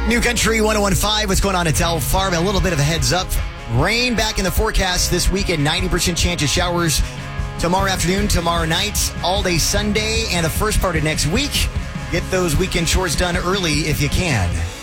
New Country 1015. What's going on? It's Al Farb. A little bit of a heads up. Rain back in the forecast this weekend. 90% chance of showers tomorrow afternoon, tomorrow night, all day Sunday, and the first part of next week. Get those weekend chores done early if you can.